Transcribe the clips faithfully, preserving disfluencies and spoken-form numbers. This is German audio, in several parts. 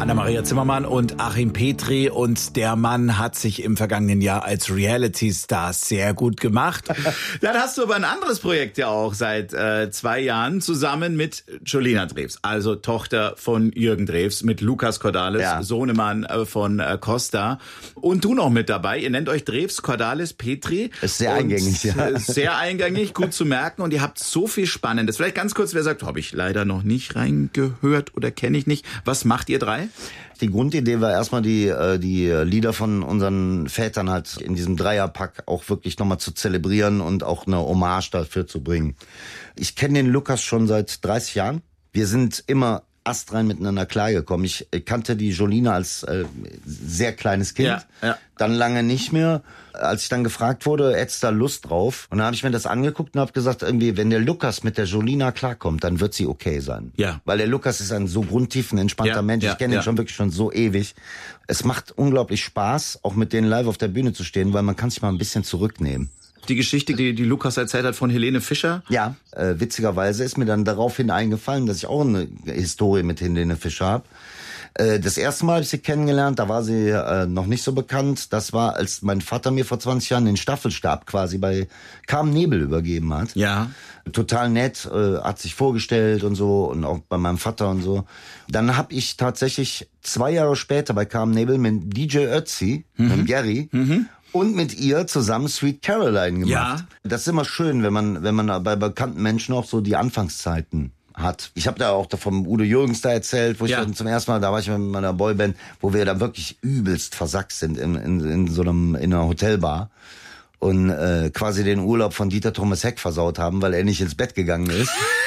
Anna-Maria Zimmermann und Achim Petri, und der Mann hat sich im vergangenen Jahr als Reality-Star sehr gut gemacht. Dann hast du aber ein anderes Projekt ja auch seit äh, zwei Jahren zusammen mit Jolina Drews, also Tochter von Jürgen Drews, mit Lukas Cordalis, ja. Sohnemann äh, von äh, Costa, und du noch mit dabei. Ihr nennt euch Drews, Cordalis, Petri. Ist sehr eingängig, ja. Sehr eingängig, gut zu merken, und ihr habt so viel Spannendes. Vielleicht ganz kurz, wer sagt, habe ich leider noch nicht reingehört oder kenne ich nicht. Was macht ihr drei? Die Grundidee war erstmal die äh, die Lieder von unseren Vätern halt in diesem Dreierpack auch wirklich nochmal zu zelebrieren und auch eine Hommage dafür zu bringen. Ich kenne den Lukas schon seit dreißig Jahren. Wir sind immer astrein miteinander klargekommen. Ich kannte die Jolina als äh, sehr kleines Kind, ja, ja. Dann lange nicht mehr. Als ich dann gefragt wurde, hättest du da Lust drauf? Und dann habe ich mir das angeguckt und habe gesagt, irgendwie, wenn der Lukas mit der Jolina klarkommt, dann wird sie okay sein. Ja. Weil der Lukas ist ein so grundtiefen, entspannter ja, Mensch. ja, ich kenne ja. ihn schon wirklich schon so ewig. Es macht unglaublich Spaß, auch mit denen live auf der Bühne zu stehen, weil man kann sich mal ein bisschen zurücknehmen. Die Geschichte, die, die Lukas erzählt hat von Helene Fischer? Ja, äh, witzigerweise ist mir dann daraufhin eingefallen, dass ich auch eine Historie mit Helene Fischer habe. Äh, das erste Mal habe ich sie kennengelernt, da war sie äh, noch nicht so bekannt. Das war, als mein Vater mir vor zwanzig Jahren den Staffelstab quasi bei Carmen Nebel übergeben hat. Ja. Total nett, äh, hat sich vorgestellt und so, und auch bei meinem Vater und so. Dann habe ich tatsächlich zwei Jahre später bei Carmen Nebel mit D J Ötzi, mhm. mit Gary, mhm. und mit ihr zusammen Sweet Caroline gemacht. Ja. Das ist immer schön, wenn man wenn man bei bekannten Menschen auch so die Anfangszeiten hat. Ich habe da auch da vom Udo Jürgens da erzählt, wo ich ja. dann zum ersten Mal, da war ich mit meiner Boyband, wo wir da wirklich übelst versackt sind in, in, in so einem in einer Hotelbar und äh, quasi den Urlaub von Dieter Thomas Heck versaut haben, weil er nicht ins Bett gegangen ist.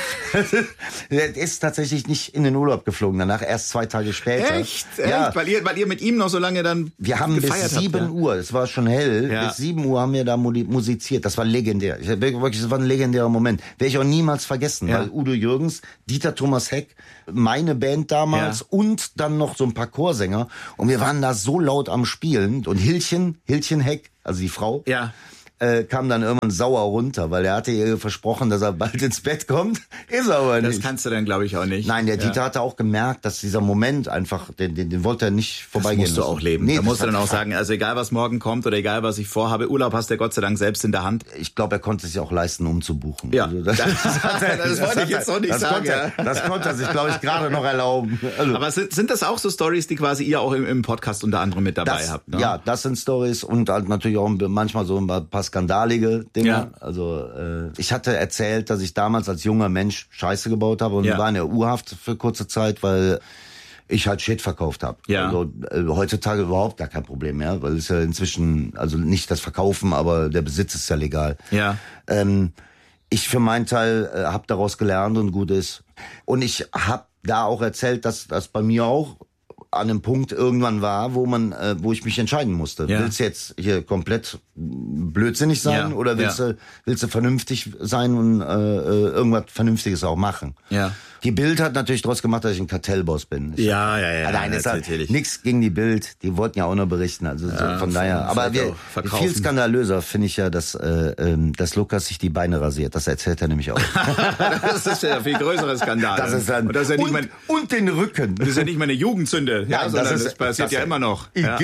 Er ist tatsächlich nicht in den Urlaub geflogen, danach erst zwei Tage später. Echt? Ja. Echt? Weil ihr, weil ihr mit ihm noch so lange dann Wir haben bis sieben habt, ja? Uhr, es war schon hell, ja. bis sieben Uhr haben wir da musiziert. Das war legendär. Ich, wirklich, das war ein legendärer Moment. Werde ich auch niemals vergessen, ja. weil Udo Jürgens, Dieter Thomas Heck, meine Band damals ja. und dann noch so ein paar Chorsänger. Und wir waren da so laut am Spielen. Und Hilchen, Hilchen Heck, also die Frau, ja. äh, kam dann irgendwann sauer runter, weil er hatte ihr versprochen, dass er bald ins Bett kommt. Ist aber nicht. Das kannst du dann, glaube ich, auch nicht. Nein, der ja. Dieter hatte auch gemerkt, dass dieser Moment einfach, den, den, den wollte er nicht vorbeigehen lassen. Das musst du auch leben. Nee, da musst du dann auch sagen, also egal was morgen kommt oder egal was ich vorhabe, Urlaub hast du Gott sei Dank selbst in der Hand. Ich glaube, er konnte es sich auch leisten, umzubuchen. Ja, also das, das, das, das wollte ich jetzt noch nicht das sagen. Konnte, ja. Das konnte er sich, glaube ich, gerade noch erlauben. Also, aber sind, sind das auch so Stories, die quasi ihr auch im, im Podcast unter anderem mit dabei das, habt? Ne? Ja, das sind Stories und halt natürlich auch manchmal so ein paar skandalige Dinge. Ja. Also äh, ich hatte erzählt, dass ich damals als junger Mensch Scheiße gebaut habe und ja. war in der U-Haft für kurze Zeit, weil ich halt Shit verkauft habe. Ja. Also äh, heutzutage überhaupt gar kein Problem mehr, weil es ja inzwischen, also nicht das Verkaufen, aber der Besitz ist ja legal. Ja. Ähm, ich für meinen Teil äh, habe daraus gelernt und gut ist. Und ich habe da auch erzählt, dass das bei mir auch an einem Punkt irgendwann war, wo man, äh, wo ich mich entscheiden musste. Ja. Willst du jetzt hier komplett blödsinnig sein ja. oder willst ja. du, willst du vernünftig sein und äh, irgendwas Vernünftiges auch machen? Ja. Die Bild hat natürlich draus gemacht, dass ich ein Kartellboss bin. Ich ja, ja, ja. Nein, ja, es hat nichts gegen die Bild. Die wollten ja auch noch berichten. Also ja, so von daher. Aber wir, viel skandalöser finde ich ja, dass, äh, ähm, dass Lukas sich die Beine rasiert. Das erzählt er nämlich auch. Das ist ja ein viel größerer Skandal. Das ist dann, und, das ist ja nicht und, mein, und den Rücken. Das ist ja nicht meine Jugendsünde. Ja, Nein, sondern das, ist, das passiert das ja immer noch. Ja.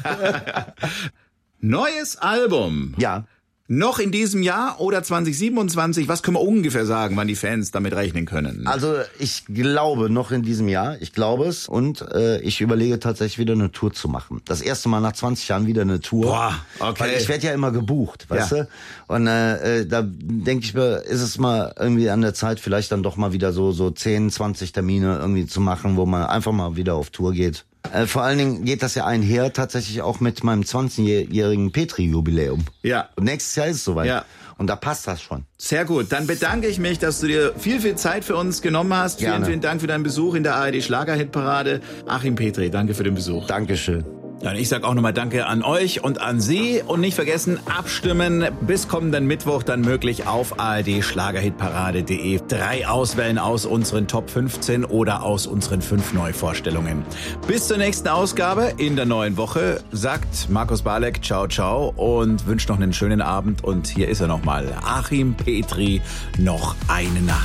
Neues Album. Ja. Noch in diesem Jahr oder zwanzig siebenundzwanzig? Was können wir ungefähr sagen, wann die Fans damit rechnen können? Also ich glaube noch in diesem Jahr, ich glaube es. Und äh, ich überlege tatsächlich wieder eine Tour zu machen. Das erste Mal nach zwanzig Jahren wieder eine Tour. Boah, okay. Weil ich werde ja immer gebucht, weißt ja. du? Und äh, da denke ich mir, ist es mal irgendwie an der Zeit, vielleicht dann doch mal wieder so so zehn, zwanzig Termine irgendwie zu machen, wo man einfach mal wieder auf Tour geht. Äh, vor allen Dingen geht das ja einher tatsächlich auch mit meinem zwanzigjährigen Petri-Jubiläum. Ja. Und nächstes Jahr ist es soweit. Ja. Und da passt das schon. Sehr gut. Dann bedanke ich mich, dass du dir viel, viel Zeit für uns genommen hast. Gerne. Vielen, vielen Dank für deinen Besuch in der A R D-Schlagerhitparade. Achim Petri, danke für den Besuch. Dankeschön. Ja, und ich sag auch nochmal Danke an euch und an Sie. Und nicht vergessen, abstimmen bis kommenden Mittwoch dann möglich auf A R D Schlagerhitparade punkt de. Drei auswählen aus unseren Top fünfzehn oder aus unseren fünf Neuvorstellungen. Bis zur nächsten Ausgabe in der neuen Woche sagt Markus Balek ciao, ciao und wünscht noch einen schönen Abend. Und hier ist er nochmal, Achim Petri, noch eine Nacht.